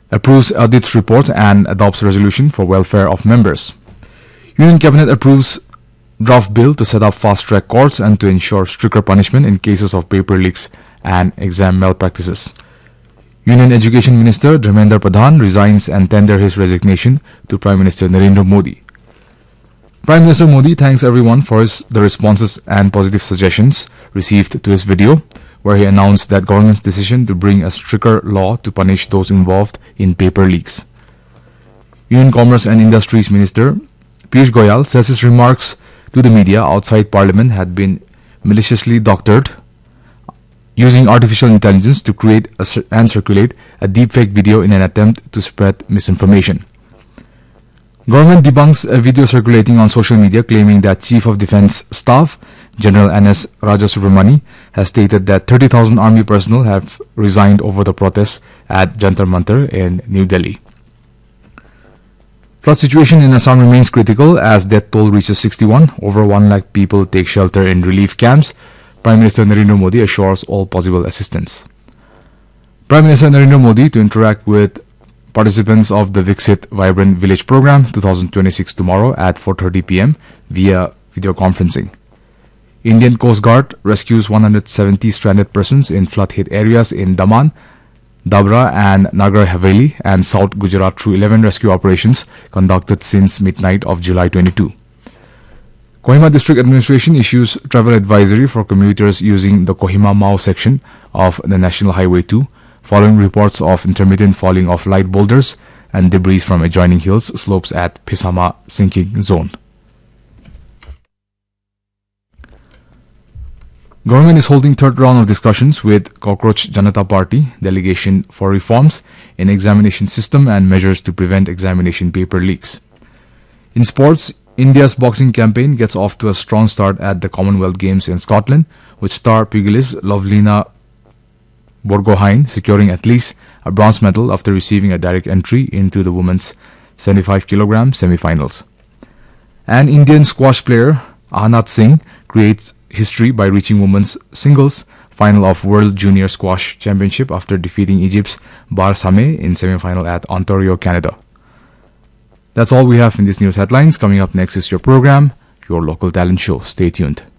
approves audit report and adopts resolution for welfare of members. Union Cabinet approves draft bill to set up fast-track courts and to ensure stricter punishment in cases of paper leaks and exam malpractices. Union Education Minister Dharmendra Pradhan resigns and tenders his resignation to Prime Minister Narendra Modi. Prime Minister Modi thanks everyone for the responses and positive suggestions received to his video, where he announced that government's decision to bring a stricter law to punish those involved in paper leaks. Union Commerce and Industries Minister Piyush Goyal says his remarks to the media outside Parliament had been maliciously doctored using artificial intelligence to create and circulate a deepfake video in an attempt to spread misinformation. Government debunks a video circulating on social media claiming that Chief of Defence Staff General N.S. Rajasubramani has stated that 30,000 army personnel have resigned over the protests at Jantar Mantar in New Delhi. Flood situation in Assam remains critical as death toll reaches 61. Over 1 lakh people take shelter in relief camps. Prime Minister Narendra Modi assures all possible assistance. Prime Minister Narendra Modi to interact with participants of the Viksit Vibrant Village Program 2026 tomorrow at 4:30 p.m. via video conferencing. Indian Coast Guard rescues 170 stranded persons in flood-hit areas in Daman, Dabra and Nagar Haveli and South Gujarat through 11 rescue operations conducted since midnight of July 22. Kohima District Administration issues travel advisory for commuters using the Kohima-Mao section of the National Highway 2 following reports of intermittent falling of light boulders and debris from adjoining hills slopes at Pisama sinking zone. Government is holding third round of discussions with Cockroach Janata Party delegation for reforms in examination system and measures to prevent examination paper leaks. In sports, India's boxing campaign gets off to a strong start at the Commonwealth Games in Scotland, with star pugilist Lovelina Borgohain securing at least a bronze medal after receiving a direct entry into the women's 75 kg semi-finals. And Indian squash player Ahnat Singh creates history by reaching women's singles final of World Junior Squash Championship after defeating Egypt's Bar Sameh in semi-final at Ontario, Canada. That's all we have in these news headlines. Coming up next is your program, Your Local Talent Show. Stay tuned.